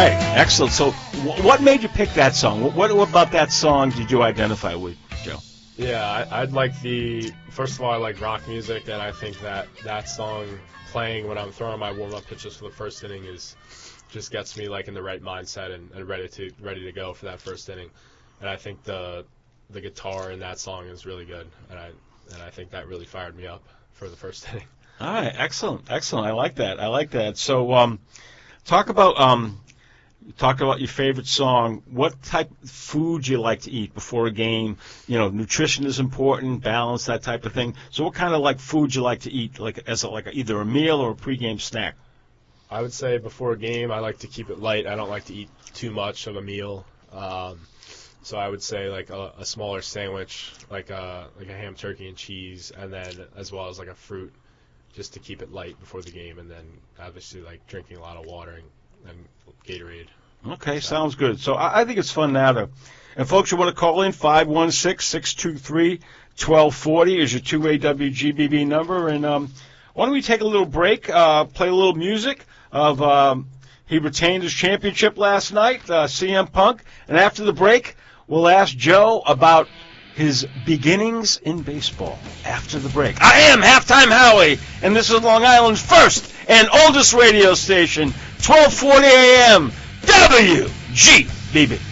right, excellent. So, what made you pick that song? What about that song did you identify with, Joe? Yeah, I'd like first of all, I like rock music, and I think that song playing when I'm throwing my warm-up pitches for the first inning just gets me like in the right mindset and ready to go for that first inning. And I think the guitar in that song is really good, and I think that really fired me up for the first inning. All right, excellent. I like that. So, talk about your favorite song. What type of food you like to eat before a game? You know, nutrition is important, balance, that type of thing. So, what kind of like food you like to eat, like as either a meal or a pregame snack? I would say before a game, I like to keep it light. I don't like to eat too much of a meal. So I would say like a smaller sandwich, like a ham, turkey, and cheese, and then as well as like a fruit, just to keep it light before the game, and then obviously like drinking a lot of water and Gatorade. Okay, sounds good. So I think it's fun now and folks, you want to call in, 516-623-1240 is your 2-way WGBB number, and why don't we take a little break, play a little music of he retained his championship last night, CM Punk, and after the break, we'll ask Joe about his beginnings in baseball. After the break, I am Halftime Howie, and this is Long Island's first and oldest radio station, 1240 AM, WGBB.